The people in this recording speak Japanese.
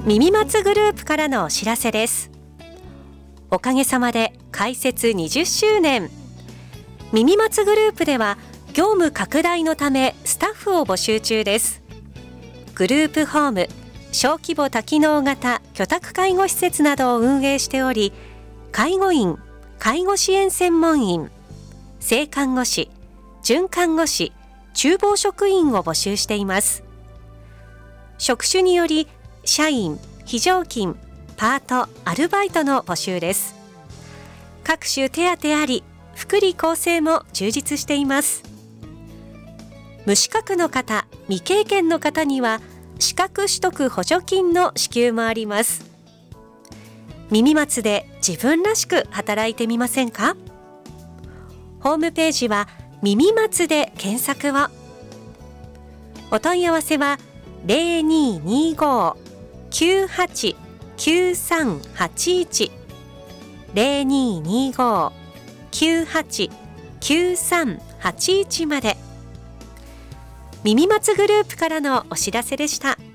耳松グループからのお知らせです。おかげさまで開設20周年。耳松グループでは業務拡大のためスタッフを募集中です。グループホーム、小規模多機能型居宅介護施設などを運営しており、介護員、介護支援専門員、正看護師、准看護師、厨房職員を募集しています。職種により社員、非常勤、パート、アルバイトの募集です。各種手当あり、福利厚生も充実しています。無資格の方、未経験の方には資格取得補助金の支給もあります。耳松で自分らしく働いてみませんか？ホームページは耳松で検索を。お問い合わせは 0225-989381 0225-989381まで。耳松グループからのお知らせでした。